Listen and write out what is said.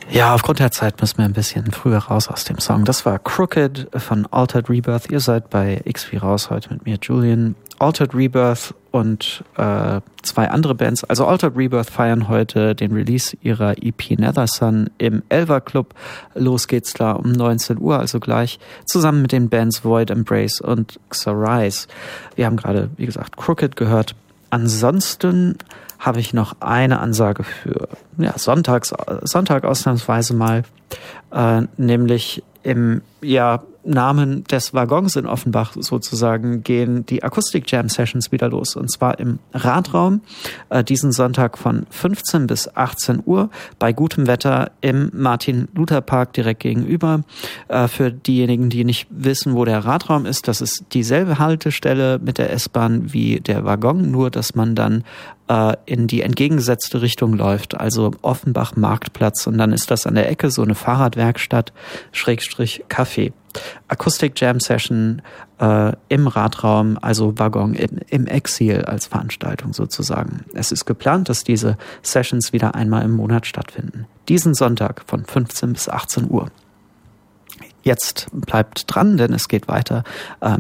Ja, aufgrund der Zeit müssen wir ein bisschen früher raus aus dem Song. Das war Crooked von Altered Rebirth. Ihr seid bei X-Wie raus, heute mit mir, Julian. Altered Rebirth und zwei andere Bands. Also Altered Rebirth feiern heute den Release ihrer EP Nether Sun im Elva Club. Los geht's da um 19 Uhr, also gleich, zusammen mit den Bands Void Embrace und Xarise. Wir haben gerade, wie gesagt, Crooked gehört. Ansonsten habe ich noch eine Ansage für Sonntag ausnahmsweise mal, nämlich im Namen des Waggons in Offenbach sozusagen gehen die Akustik Jam Sessions wieder los, und zwar im Radraum diesen Sonntag von 15 bis 18 Uhr bei gutem Wetter im Martin-Luther-Park direkt gegenüber. Für diejenigen, die nicht wissen, wo der Radraum ist, das ist dieselbe Haltestelle mit der S-Bahn wie der Waggon, nur dass man dann in die entgegengesetzte Richtung läuft, also Offenbach Marktplatz, und dann ist das an der Ecke so eine Fahrradwerkstatt / Café. Akustik Jam Session im Radraum, also Waggon im Exil als Veranstaltung sozusagen. Es ist geplant, dass diese Sessions wieder einmal im Monat stattfinden. Diesen Sonntag von 15 bis 18 Uhr. Jetzt bleibt dran, denn es geht weiter